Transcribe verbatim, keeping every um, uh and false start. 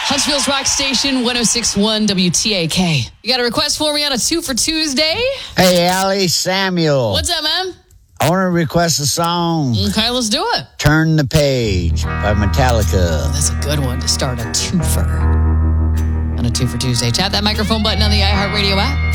Huntsville's Rock Station, one oh six point one W T A K. You got a request for me on a two for Tuesday? Hey, Allie Samuel. What's up, man? I want to request a song. Okay, let's do it. Turn the Page by Metallica. That's a good one to start a twofer on a two for Tuesday. Tap that microphone button on the iHeartRadio app.